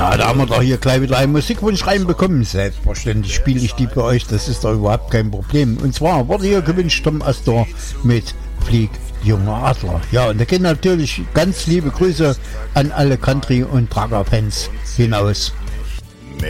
Ja, da haben wir doch hier gleich wieder einen Musikwunsch reinbekommen. Selbstverständlich spiele ich die für euch, das ist doch überhaupt kein Problem. Und zwar wurde hier gewünscht Tom Astor mit Flieg, junger Adler. Ja, und da gehen natürlich ganz liebe Grüße an alle Country- und Trager-Fans hinaus.